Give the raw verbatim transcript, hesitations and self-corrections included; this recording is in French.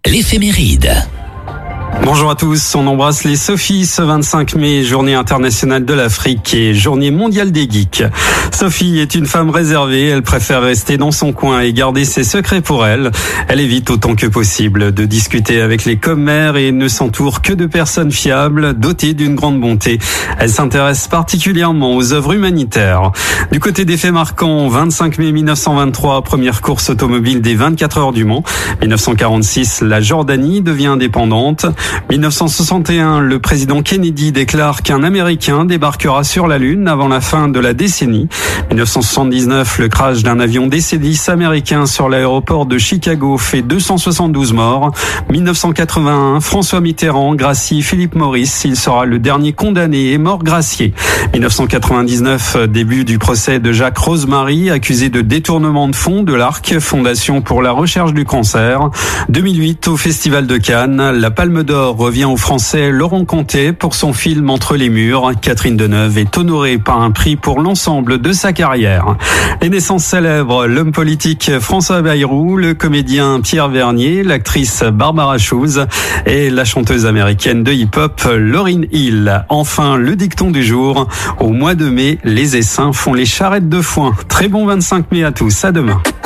L'éphéméride. Bonjour à tous, on embrasse les Sophies ce vingt-cinq mai, journée internationale de l'Afrique et journée mondiale des geeks. Sophie est une femme réservée, elle préfère rester dans son coin et garder ses secrets pour elle. Elle évite autant que possible de discuter avec les commères et ne s'entoure que de personnes fiables, dotées d'une grande bonté. Elle s'intéresse particulièrement aux œuvres humanitaires. Du côté des faits marquants, vingt-cinq mai mille neuf cent vingt-trois, première course automobile des vingt-quatre heures du Mans. mille neuf cent quarante-six, la Jordanie devient indépendante. mille neuf cent soixante et un, le président Kennedy déclare qu'un Américain débarquera sur la Lune avant la fin de la décennie. mille neuf cent soixante-dix-neuf, le crash d'un avion D C dix américain sur l'aéroport de Chicago fait deux cent soixante-douze morts. mille neuf cent quatre-vingt-un, François Mitterrand gracie Philippe Maurice. Il sera le dernier condamné et mort gracié. mille neuf cent quatre-vingt-dix-neuf, début du procès de Jacques Rosemary, accusé de détournement de fonds de l'Arc, Fondation pour la recherche du cancer. deux mille huit, au Festival de Cannes, la Palme d'Or revient au Français Laurent Conté pour son film Entre les murs. Catherine Deneuve est honorée par un prix pour l'ensemble de sa carrière. Les naissances célèbres, l'homme politique François Bayrou, le comédien Pierre Vernier, l'actrice Barbara Shoes et la chanteuse américaine de hip-hop Lauryn Hill. Enfin, le dicton du jour, au mois de mai, les essaims font les charrettes de foin. Très bon vingt-cinq mai à tous, à demain.